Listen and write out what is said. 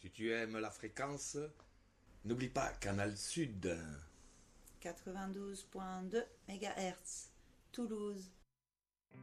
Si tu aimes la fréquence, n'oublie pas Canal Sud. 92.2 MHz, Toulouse.